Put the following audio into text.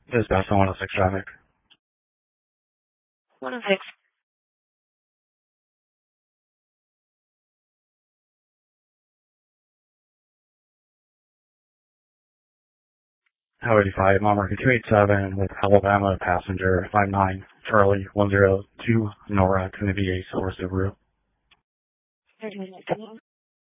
This is Best 106 traffic. 106. Highway 85, mile marker 287 with Alabama passenger 59 Charlie 102 Nora, going to be a silver Subaru. 30 minutes.